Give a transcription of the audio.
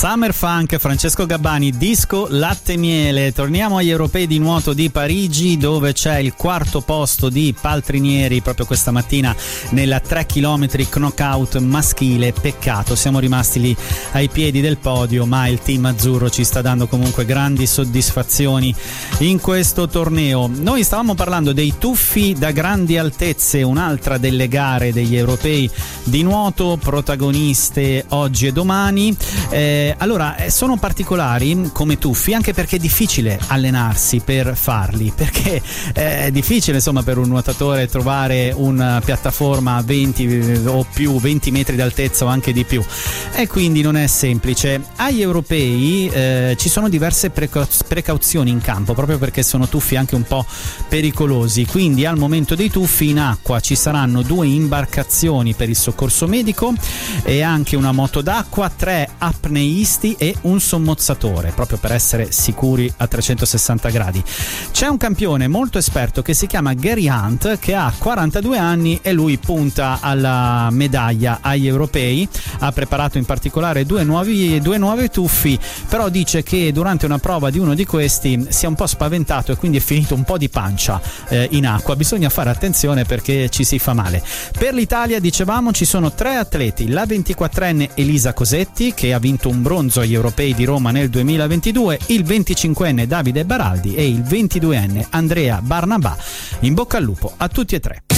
Summer Funk, Francesco Gabbani, disco Latte e Miele. Torniamo agli europei di nuoto di Parigi, dove c'è il quarto posto di Paltrinieri proprio questa mattina nella 3 km knockout maschile. Peccato, siamo rimasti lì ai piedi del podio, ma il team azzurro ci sta dando comunque grandi soddisfazioni in questo torneo. Noi stavamo parlando dei tuffi da grandi altezze, un'altra delle gare degli europei di nuoto, protagoniste oggi e domani. Allora, sono particolari come tuffi anche perché è difficile allenarsi per farli, perché è difficile insomma per un nuotatore trovare una piattaforma a 20 o più 20 metri d'altezza o anche di più, e quindi non è semplice. Agli europei ci sono diverse precauzioni in campo, proprio perché sono tuffi anche un po' pericolosi. Quindi al momento dei tuffi in acqua ci saranno 2 imbarcazioni per il soccorso medico e anche una moto d'acqua, 3 apneisti e un sommozzatore, proprio per essere sicuri a 360 gradi. C'è un campione molto esperto che si chiama Gary Hunt, che ha 42 anni e lui punta alla medaglia agli europei. Ha preparato in particolare due nuovi tuffi, però dice che durante una prova di uno di questi si è un po' spaventato e quindi è finito un po' di pancia in acqua. Bisogna fare attenzione perché ci si fa male. Per l'Italia, dicevamo, ci sono 3 atleti: la 24enne Elisa Cosetti, che ha vinto un bronzo agli europei di Roma nel 2022, il 25enne Davide Baraldi e il 22enne Andrea Barnabà. In bocca al lupo a tutti e 3.